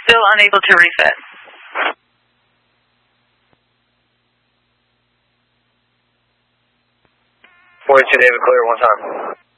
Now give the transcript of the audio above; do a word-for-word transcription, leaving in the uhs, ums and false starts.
Still unable to reset. forty-two David, clear one time.